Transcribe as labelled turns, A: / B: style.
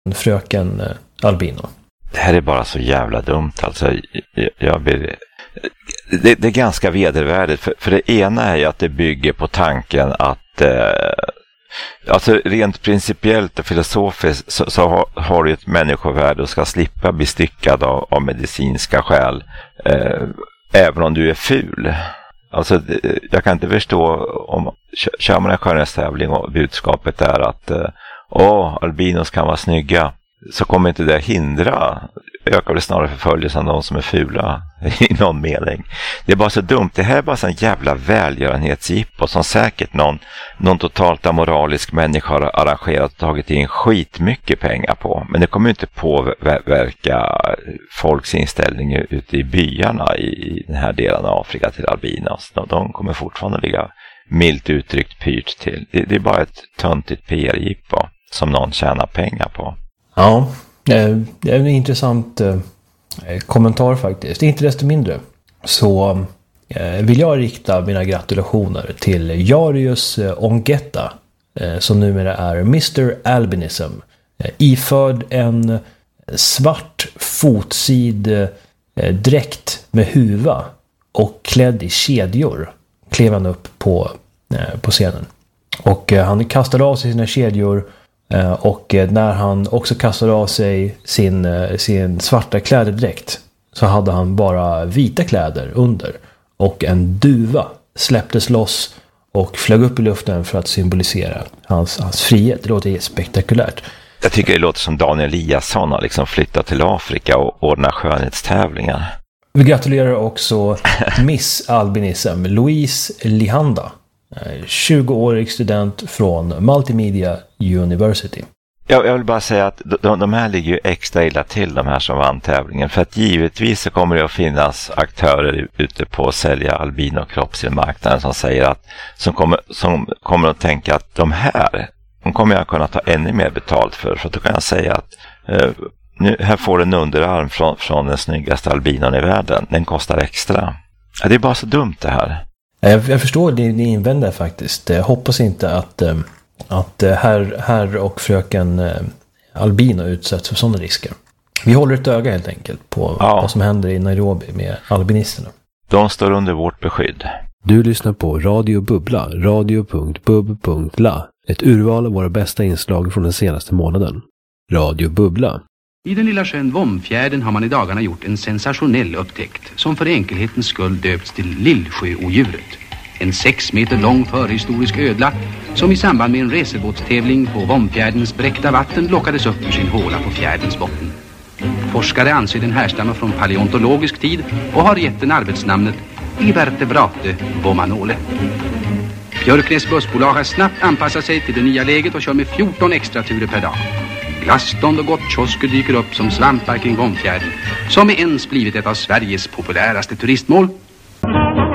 A: fröken albino.
B: Det här är bara så jävla dumt. Alltså, det är ganska vedervärdigt. För det ena är ju att det bygger på tanken att alltså rent principiellt och filosofiskt så har du ett människovärde och ska slippa bli styckad av medicinska skäl även om du är ful. Alltså jag kan inte förstå om kör man en skönhetstävling och budskapet är att albinos kan vara snygga, så kommer inte det hindra, ökar det snarare förföljelsen av de som är fula i någon mening. Det är bara så dumt. Det här är bara så en jävla välgörenhetsjippo som säkert någon totalt amoralisk människa har arrangerat och tagit in skitmycket pengar på. Men det kommer inte påverka folks inställning ute i byarna i den här delen av Afrika till albinos. De kommer fortfarande ligga milt uttryckt pyrt till. Det är bara ett töntigt PR-jippo som någon tjänar pengar på.
A: Ja, det är en intressant kommentar faktiskt. Inte desto mindre så vill jag rikta mina gratulationer till Jarius Ongetta som numera är Mr. Albinism. Iförd en svart fotsid dräkt med huva och klädd i kedjor klev han upp på scenen. Och han kastade av sig sina kedjor. Och när han också kastade av sig sin svarta klädedräkt så hade han bara vita kläder under. Och en duva släpptes loss och flög upp i luften för att symbolisera hans frihet. Det låter spektakulärt.
B: Jag tycker det låter som Daniel Eliasson har liksom flyttat till Afrika och ordnat skönhetstävlingar.
A: Vi gratulerar också Miss Albinism, Louise Lihanda. 20-årig student från Multimedia University.
B: Jag vill bara säga att de här ligger ju extra illa till, de här som vann tävlingen. För att givetvis så kommer det att finnas aktörer ute på att sälja albinokroppsmarknaden som säger att som kommer att tänka att de kommer jag kunna ta ännu mer betalt för. För då kan jag säga att nu, här får du en underarm från den snyggaste albinon i världen. Den kostar extra. Ja, det är bara så dumt det här.
A: Jag förstår det ni invänder faktiskt. Jag hoppas inte att herr och fröken albino utsätts för sådana risker. Vi håller ett öga helt enkelt på vad som händer i Nairobi med albinisterna.
B: De står under vårt beskydd.
C: Du lyssnar på Radio Bubbla, radio.bub.la. Ett urval av våra bästa inslag från den senaste månaden. Radio Bubbla.
D: I den lilla sjön Vomfjärden har man i dagarna gjort en sensationell upptäckt som för enkelhetens skull döpts till Lillsjöodjuret. En 6 meter lång förhistorisk ödla som i samband med en racerbåtstävling på Vomfjärdens bräckta vatten lockades upp ur sin håla på fjärdens botten. Forskare anser den härstamma från paleontologisk tid och har gett den arbetsnamnet Ivertebrate vomanole. Björknäs bussbolag har snabbt anpassat sig till det nya läget och kör med 14 extra turer per dag. Glasstånd och gottkiosker dyker upp som svampar kring Vomfjärden, som är ens blivit ett av Sveriges populäraste turistmål